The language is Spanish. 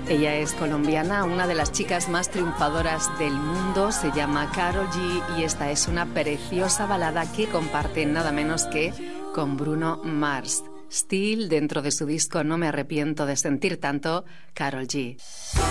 Ella es colombiana, una de las chicas más triunfadoras del mundo, se llama Karol G y esta es una preciosa balada que comparte nada menos que con Bruno Mars. Still, dentro de su disco No me arrepiento de sentir tanto, Karol G.